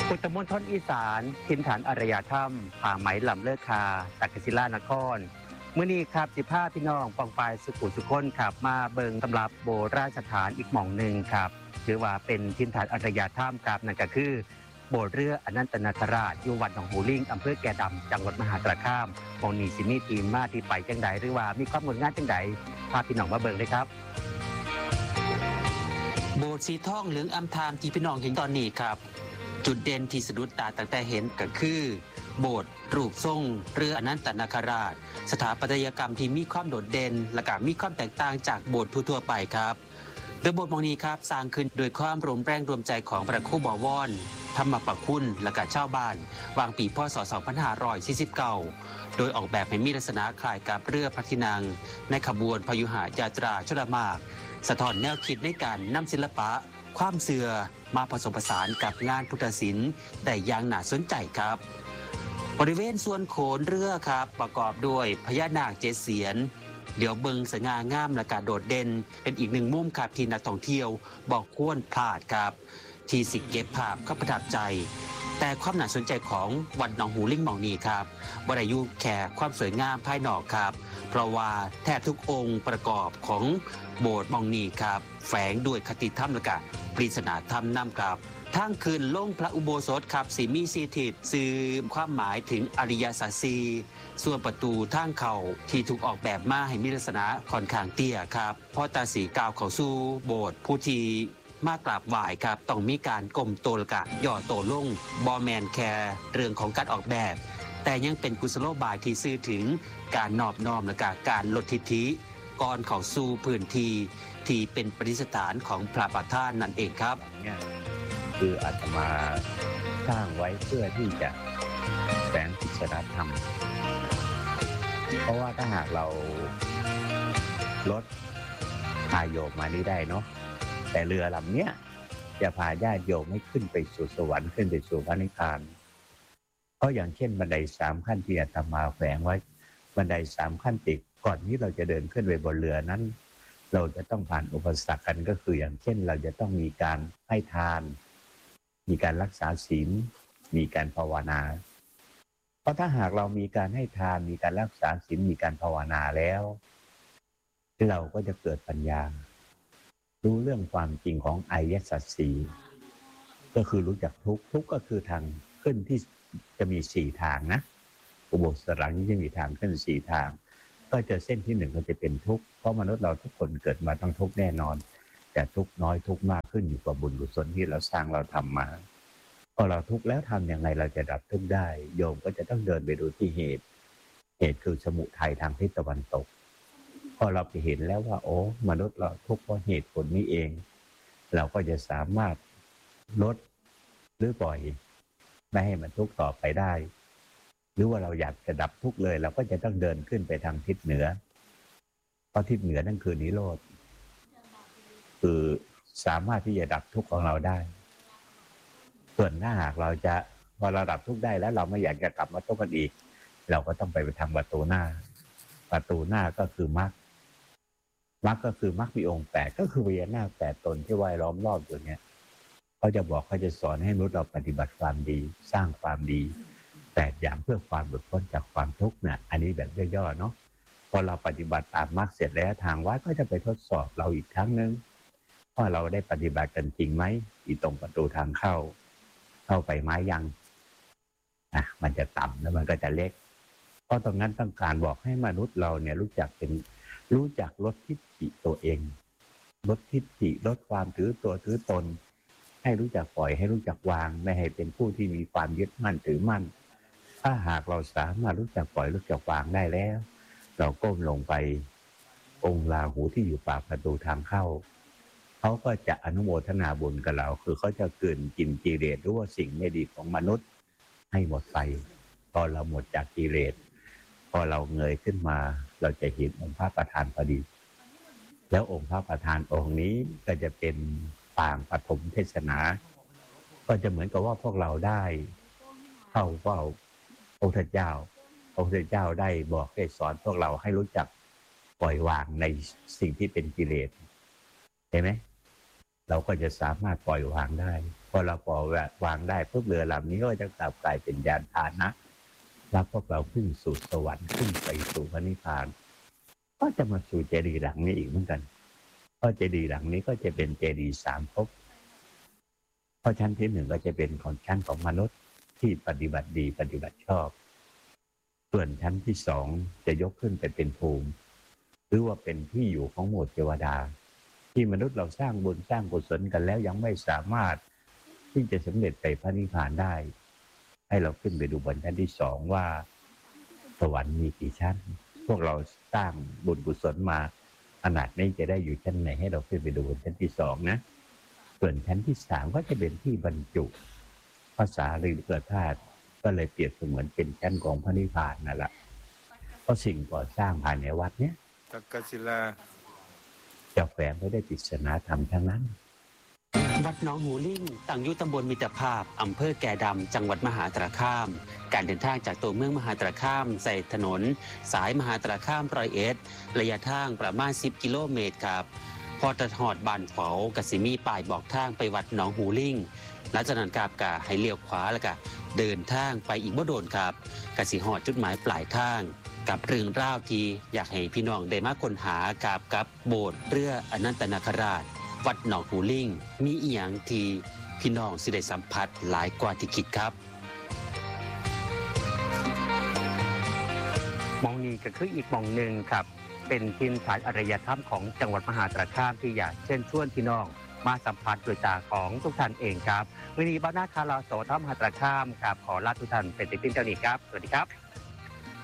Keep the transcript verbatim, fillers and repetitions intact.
พุทธมณฑลอีสานถิ่นฐานอารยธรรมป่าไหมลำเลิศคาตักกศิลานครมื้อนี้ครับสิบห้าพี่น้องปองปายสุขุสุคนครับมาเบิงตำรับโบราณสถานอีกหม่องหนึ่งครับถือว่าเป็นถิ่นฐานอารยธรรมครับนั่นก็คือโบสถ์เรืออนันตนาคราชอยู่วัดหนองหูลิงอำเภอแก่ดำจังหวัดมหาสารคามหม่องนี้สิมีทีมมาที่ไปจังใดหรือว่ามีความงดงามจังใดพาพี่น้องมาเบิงเลยครับโบสถ์สีทองเหลืองอำทามที่พี่น้องเห็นตอนนี้ครับจุดเด่นที่สะดุดตาตั้งแต่เห็นก็คือโบสถ์รูปทรงเรืออนันตนาคราชสถาปัตยกรรมที่มีความโดดเด่นและก็มีความแตกต่างจากโบสถ์ทั่วๆไปครับโดยโบสถ์มองนี้ครับสร้างขึ้นโดยความร่วมแรงร่วมใจของพระครูบวรธรรมปคุณและก็ชาวบ้านวางปีพ.ศ. สองพันห้าร้อยสี่สิบเก้าโดยออกแบบให้มีลักษณะคล้ายกับเรือพระที่นั่งในขบวนพยุหยาตราชลมารสะท้อนแนวคิดในการนำศิลปะความเสื่อมาผสมผสานกับงานพุทธศิลป์ได้อย่างน่าสนใจครับบริเวณส่วนโขนเรือครับประกอบด้วยพญานาคเจ็ดเสียนเดี๋ยวเบิงสง่างามและก็โดดเด่นเป็นอีกหนึ่งมุมครับที่นักท่องเที่ยวบอกควรพลาดครับที่สิเก็บภาพเข้าประทับใจแต่ความน่าสนใจของวัดหนองหูลิงหม่องนี้ครับบ่ได้อยู่แค่ความสวยงามภายนอกครับเพราะว่าแทบทุกองค์ประกอบของโบสถ์หม่องนี้ครับแฝงด้วยคติธรรมและก็ปริศนาธรรมนำครับทางขึ้นลงพระอุโบสถครับสีมีสีทิศสื่อความหมายถึงอริยสัจสี่ส่วนประตูทางเข้าที่ถูกออกแบบมาให้มีลักษณะค่อนข้างเตี้ยครับเพราะตาสีกาวเข้าสู่โบสถ์ผู้ที่มากราบไหว้ครับต้องมีการก้มโตลกะย่อโตลงบอแมนแคร์เรื่องของการออกแบบแต่ยังเป็นกุศโลบายที่สื่อถึงการนอบน้อมและการลดทิฐิก่อนเข้าสู่พื้นที่ที่เป็นประดิษฐานของพระประธานนั่นเองครับเนี่ยคืออาตมาสร้างไว้เพื่อที่จะแฝงปริศนาธรรมเพราะว่าถ้าหากเราลดพาโยมมานี้ได้เนาะแต่เรือลำเนี้ยจะพาญาติโยมให้ขึ้นไปสู่สวรรค์ขึ้นไปสู่พระนิพพานเพราะอย่างเช่นบันไดสามขั้นที่อาตมาแฝงไว้บันไดสามขั้นติดก่อนที่เราจะเดินขึ้นไปบนเรือนั้นเราจะต้องผ่านอุปสรรคกันก็คืออย่างเช่นเราจะต้องมีการให้ทานมีการรักษาศีลมีการภาวนาเพราะถ้าหากเรามีการให้ทานมีการรักษาศีลมีการภาวนาแล้วเราก็จะเกิดปัญญารู้เรื่องความจริงของอริยสัจสี่ก็คือรู้จักทุกข์ทุกข์ก็คือทางขึ้นที่จะมีสี่ทางนะอุโบสถหลังนี้จะมีทางขึ้นสี่ทางก็จะเส้นที่หนึ่งก็จะเป็นทุกข์เพราะมนุษย์เราทุกคนเกิดมาต้องทุกข์แน่นอนแต่ทุกข์น้อยทุกข์มากขึ้นอยู่กับบุญกุศลที่เราสร้างเราทำมาพอเราทุกข์แล้วทำอย่างไรเราจะดับทุกข์ได้โยมก็จะต้องเดินไปดูที่เหตุเหตุคือสมุทัยทางทิศตะวันตกพอเราไปเห็นแล้วว่าโอ้มนุษย์เราทุกข์เพราะเหตุผลนี้เองเราก็จะสามารถลดหรือปล่อยไม่ให้มันทุกข์ต่อไปได้หรือว่าเราอยากจะดับทุกข์เลยเราก็จะต้องเดินขึ้นไปทางทิศเหนือเพราะทิศเหนือนั่นคือนิโรธคือสามารถที่จะดับทุกข์ของเราได้ส่วนถ้าหากเราจะพอเราดับทุกข์ได้แล้วเราไม่อยากจะกลับมาทุกข์กันอีกเราก็ต้องไปไปทางประตูหน้าประตูหน้าก็คือมรรคมรรคก็คือมรรคมีองค์แปดก็คือพญานาคแปดตนที่ว่ายล้อมรอบอยู่เนี่ยเขาจะบอกเขาจะสอนให้มนุษย์เราปฏิบัติความดีสร้างความดีแปดอย่างเพื่อความหลุดพ้นจากความทุกข์เนี่ยอันนี้แบบย่อๆเนาะพอเราปฏิบัติตามมรรคเสร็จแล้วทางวัดก็จะไปทดสอบเราอีกครั้งนึงว่าเราได้ปฏิบัติกันจริงไหมอีตรงประตูทางเข้าเข้าไปไม้ยังอ่ะมันจะต่ำแล้วมันก็จะเล็กเพราะตรงนั้นต้องการบอกให้มนุษย์เราเนี่ยรู้จักเป็นรู้จักลดทิฏฐิตัวเองลดทิฏฐิลดความถือตัวถือตนให้รู้จักปล่อยให้รู้จักวางไม่ให้เป็นผู้ที่มีความยึดมั่นถือมั่นถ้าหากเราสามารถรู้จักปล่อยรู้จักวางได้แล้วเราก้มลงไปองค์ราหูที่อยู่ปากประตูทางเข้าเขาก็จะอนุโมทนาบุญกับเราคือเขาจะเกินกินกิเลสหรือว่าสิ่งไม่ดีของมนุษย์ให้หมดไปพอเราหมดจากกิเลสพอเราเงยขึ้นมาเราจะเห็นองค์พระประธานพอดีแล้วองค์พระประธานองค์นี้ก็จะเป็นปางปฐมเทศนาก็จะเหมือนกับว่าพวกเราได้เข้าเฝ้าพระพุทธเจ้าพระพุทธเจ้าได้บอกได้สอนพวกเราให้รู้จักปล่อยวางในสิ่งที่เป็นกิเลสเห็นไหมเราก็จะสามารถปล่อยวางได้พออเราปล่อยวางได้ปุ๊บเรือลำนี้ก็จะกลับกลายเป็นยานพาหนะรับพวกเราขึ้นสู่สวรรค์ขึ้นไปสู่พระนิพพานก็จะมาสู่เจดีย์หลังนี้อีกเหมือนกันเพราะเจดีย์หลังนี้ก็จะเป็นเจดีย์สามภพเพราะชั้นที่หนึ่งก็จะเป็นของชั้นของมนุษย์ที่ปฏิบัติดีปฏิบัติชอบส่วนชั้นที่สองจะยกขึ้นไปเป็นภูมิหรือว่าเป็นที่อยู่ของหมู่เทวดาที่มนุษย์เราสร้างบุญสร้างกุศลกันแล้วยังไม่สามารถที่จะสำเร็จไปพระนิพพานได้ให้เราขึ้นไปดูบนชั้นที่สองว่าสวรรค์มีกี่ชั้นพวกเราสร้างบุญกุศลมาขนาดนี้จะได้อยู่ชั้นไหนให้เราขึ้นไปดูบนชั้นที่สองนะส่วนชั้นที่สามก็จะเป็นที่บรรจุภาษาหรือเกิดธาตุก็เลยเปรียบเสมือนเป็นชั้นของพระนิพพานนั่นแหละเพราะสิ่งก่อสร้างภายในวัดเนี้ยตักกศิลาจะแฝงไว้ได้วยปริศนาธรรมทั้งนั้นวัดหนองหูลิ่งตั้งอยู่ตำบลมิตรภาพอำเภอแก่ดำจังหวัดมหาสารคามการเดินทางจากตัวเมืองมหาสารคามใส่ถนนสายมหาสารคามร้อยเอ็ดระยะทางประมาณสิบกิโลเมตรครับพอตะหอดบานเฝากสิมีป้ายบอกทางไปวัดหนองหูลิ่งหลังจากนั้นครับกะให้เลี้ยวขวาแล้วก็เดินทางไปอีกบ่โดนครับกสิหอดจุดหมายปลายทางกับเรื่องราวที่อยากให้พี่น้องได้มาค้นหากับกับโบสถ์เรืออนันตนาคราชวัดหนองหูลิ่งมีอีหยังที่พี่น้องสิได้สัมผัสหลายกว่าที่คิดครับมองนี้ก็คืออีกมองหนึ่งครับเป็นทินฐานอารยธรรมของจังหวัดมหาสารคามที่อยากเชิญชวนพี่น้องมาสัมผัสด้วยตาของทุกท่านเองครับวันนี้บ้านนาคาราโสธรมหาสารคามครับขอลาทุกท่านเป็นติดพินเจ้านี้ครับสวัสดีครับ